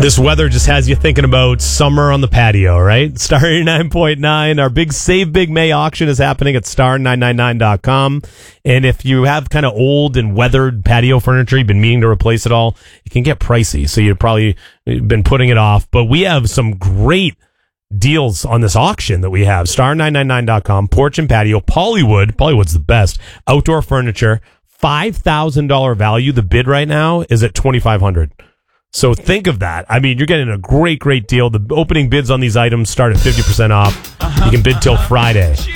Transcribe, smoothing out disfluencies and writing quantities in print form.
This weather just has you thinking about summer on the patio, right? Star 89.9. Our big Save Big May auction is happening at star999.com. And if you have kind of old and weathered patio furniture, you've been meaning to replace it all, it can get pricey. So you've probably been putting it off. But we have some great deals on this auction that we have. Star999.com, porch and patio, Polywood. Polywood's the best. Outdoor furniture, $5,000 value. The bid right now is at $2,500. So think of that. I mean, you're getting a great, great deal. The opening bids on these items start at 50% off. You can bid till Friday.